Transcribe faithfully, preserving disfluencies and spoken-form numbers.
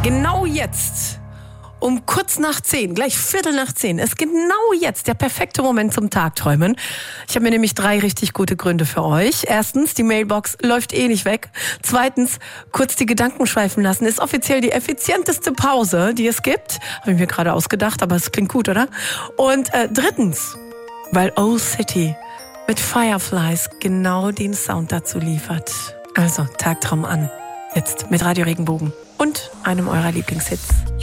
Genau jetzt, um kurz nach zehn, gleich Viertel nach zehn, ist genau jetzt der perfekte Moment zum Tagträumen. Ich habe mir nämlich drei richtig gute Gründe für euch. Erstens, die Mailbox läuft eh nicht weg. Zweitens, kurz die Gedanken schweifen lassen, ist offiziell die effizienteste Pause, die es gibt. Habe ich mir gerade ausgedacht, aber es klingt gut, oder? Und äh, drittens, weil Old City mit Fireflies genau den Sound dazu liefert. Also, Tagtraum an. Jetzt mit Radio Regenbogen und einem eurer Lieblingshits.